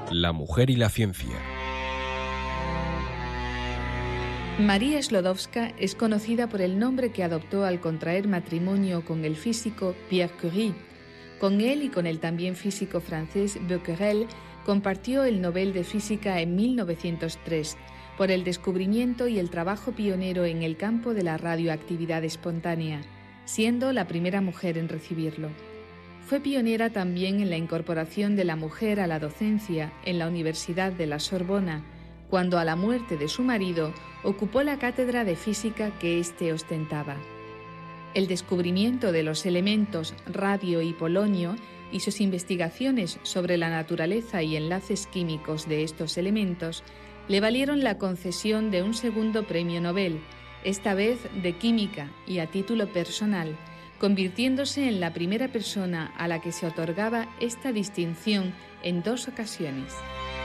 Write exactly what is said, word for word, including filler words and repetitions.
La mujer y la ciencia. María Sklodowska es conocida por el nombre que adoptó al contraer matrimonio con el físico Pierre Curie. Con él y con el también físico francés Becquerel compartió el Nobel de Física en mil novecientos tres por el descubrimiento y el trabajo pionero en el campo de la radioactividad espontánea, siendo la primera mujer en recibirlo. Fue pionera también en la incorporación de la mujer a la docencia en la Universidad de la Sorbona, cuando a la muerte de su marido ocupó la cátedra de física que éste ostentaba. El descubrimiento de los elementos radio y polonio y sus investigaciones sobre la naturaleza y enlaces químicos de estos elementos le valieron la concesión de un segundo premio Nobel, esta vez de química y a título personal, convirtiéndose en la primera persona a la que se otorgaba esta distinción en dos ocasiones.